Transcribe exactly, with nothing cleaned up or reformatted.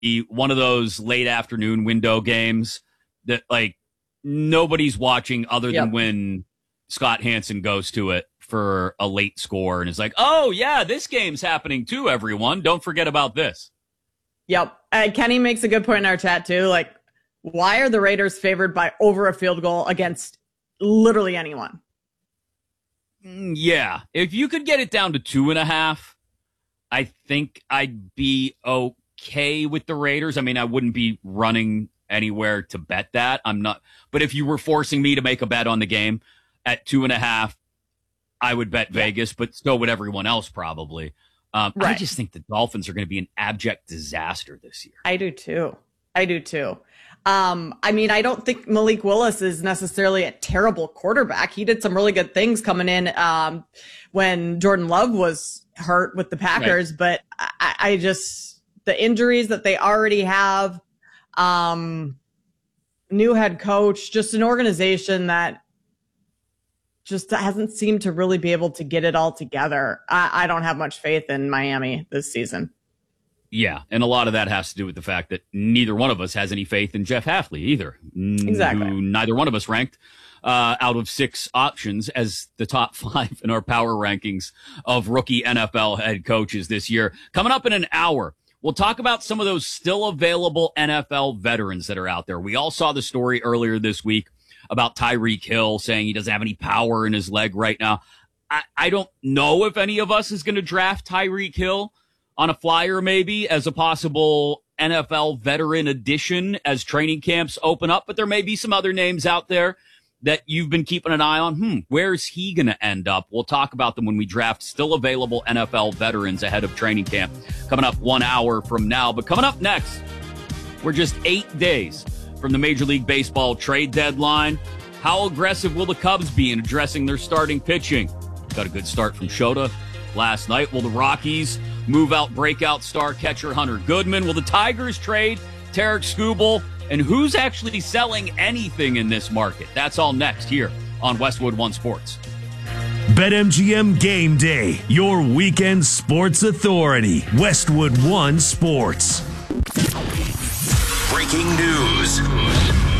be one of those late afternoon window games that like nobody's watching other than Yep. when Scott Hansen goes to it for a late score and is like, oh, yeah, this game's happening too, everyone. Don't forget about this. Yep. Uh, Kenny makes a good point in our chat, too. Like, why are the Raiders favored by over a field goal against literally anyone? Mm, Yeah. If you could get it down to two and a half, I think I'd be okay with the Raiders. I mean, I wouldn't be running anywhere to bet that. I'm not. But if you were forcing me to make a bet on the game at two and a half, I would bet Vegas, but so would everyone else probably. Um, I Right. just think the Dolphins are going to be an abject disaster this year. I do, too. I do, too. Um, I mean, I don't think Malik Willis is necessarily a terrible quarterback. He did some really good things coming in um, when Jordan Love was hurt with the Packers, right. but I, I just, the injuries that they already have, um, new head coach, just an organization that just hasn't seemed to really be able to get it all together. I, I don't have much faith in Miami this season. Yeah, and a lot of that has to do with the fact that neither one of us has any faith in Jeff Hafley either. Exactly. Who neither one of us ranked uh, out of six options as the top five in our power rankings of rookie N F L head coaches this year. Coming up in an hour, we'll talk about some of those still available N F L veterans that are out there. We all saw the story earlier this week about Tyreek Hill saying he doesn't have any power in his leg right now. I, I don't know if any of us is going to draft Tyreek Hill on a flyer maybe as a possible N F L veteran addition as training camps open up, but there may be some other names out there that you've been keeping an eye on. Hmm, where's he going to end up? We'll talk about them when we draft still available N F L veterans ahead of training camp coming up one hour from now. But coming up next, we're just eight days from the Major League Baseball trade deadline. How aggressive will the Cubs be in addressing their starting pitching? Got a good start from Shota last night. Will the Rockies move out breakout star catcher Hunter Goodman? Will the Tigers trade Tarek Skubal? And who's actually selling anything in this market? That's all next here on Westwood One Sports. BetMGM Game Day, your weekend sports authority. Westwood One Sports. Breaking news.